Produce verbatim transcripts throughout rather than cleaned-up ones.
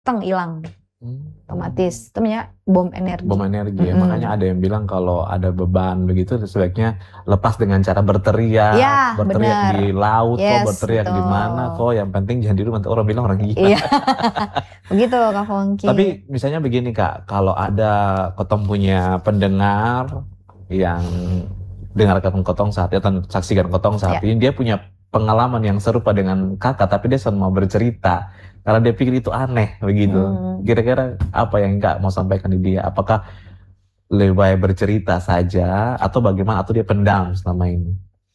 teng hilang. Hmm. Otomatis itu namanya bom energi. Bom energi ya. Mm-mm. Makanya ada yang bilang kalau ada beban begitu sebaiknya lepas dengan cara berteriak, Ya, berteriak benar. di laut kok, Yes, berteriak di mana betul. kok, yang penting jangan di rumah. Nanti orang bilang orang gila. Iya. Begitu Kak Fongki. Tapi misalnya begini Kak, kalau ada Kotong punya pendengar yang dengarkan Kotong saat ini atau saksikan Kotong saat Ya. ini, dia punya pengalaman yang serupa dengan Kakak, tapi dia sama mau bercerita karena dia pikir itu aneh begitu. Hmm. Kira-kira apa yang Kak mau sampaikan di dia? Apakah lebih baik bercerita saja atau bagaimana, atau dia pendam selama ini?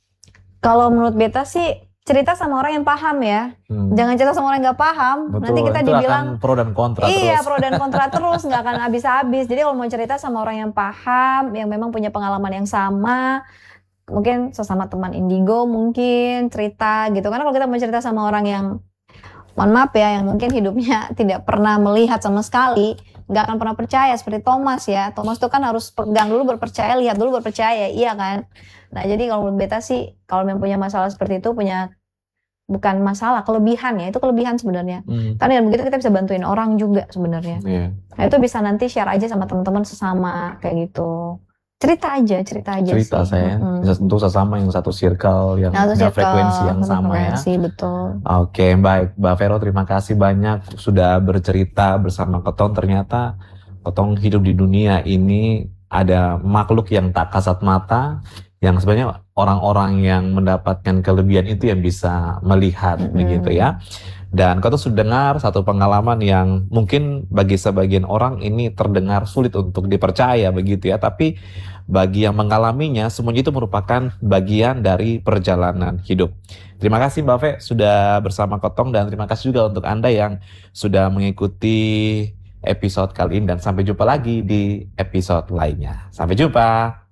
Kalau menurut beta sih cerita sama orang yang paham ya. Hmm. Jangan cerita sama orang yang nggak paham. Betul, Nanti kita itu dibilang akan pro dan kontra iya, terus. pro dan kontra terus, nggak akan habis-habis. Jadi kalau mau cerita sama orang yang paham, yang memang punya pengalaman yang sama, mungkin sesama teman indigo mungkin cerita gitu. Karena kalau kita mau cerita sama orang yang mohon maaf ya, yang mungkin hidupnya tidak pernah melihat sama sekali, nggak akan pernah percaya. Seperti Thomas ya, Thomas itu kan harus pegang dulu berpercaya, lihat dulu berpercaya, iya kan. Nah jadi kalau menurut beta sih, kalau yang punya masalah seperti itu, punya bukan masalah, kelebihan ya, itu kelebihan sebenarnya. Hmm. Karena dengan begitu kita bisa bantuin orang juga sebenarnya. Yeah. Nah itu bisa nanti share aja sama teman-teman sesama kayak gitu. Cerita aja, cerita aja Cerita sih. saya, Mm-hmm. bisa tentu sesama yang satu circle, yang Nah, punya circle, frekuensi yang sama frekuensi, ya. Betul. Oke, baik, Mbak Vero, terima kasih banyak sudah bercerita bersama Kotong. Ternyata Kotong hidup di dunia ini ada makhluk yang tak kasat mata, yang sebenarnya orang-orang yang mendapatkan kelebihan itu yang bisa melihat, mm-hmm. begitu ya. Dan Kotong sudah dengar satu pengalaman yang mungkin bagi sebagian orang ini terdengar sulit untuk dipercaya begitu ya, tapi bagi yang mengalaminya semuanya itu merupakan bagian dari perjalanan hidup. Terima kasih Mbak Ve sudah bersama Kotong, dan terima kasih juga untuk Anda yang sudah mengikuti episode kali ini, dan sampai jumpa lagi di episode lainnya. Sampai jumpa.